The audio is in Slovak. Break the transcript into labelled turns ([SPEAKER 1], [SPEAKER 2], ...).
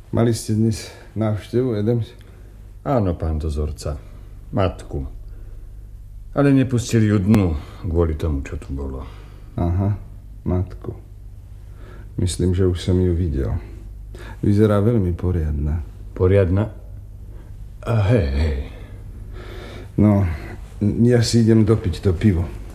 [SPEAKER 1] Mali ste dnes návštevu, Adams?
[SPEAKER 2] Áno, pán dozorca. Matku. Ale nepustili ju dnu kvôli tomu, čo tu bolo.
[SPEAKER 1] Aha, matku. Myslím, že už som ju videl. Vyzerá veľmi poriadna.
[SPEAKER 2] Poriadna? Hej.
[SPEAKER 1] No, ja si idem dopiť to pivo.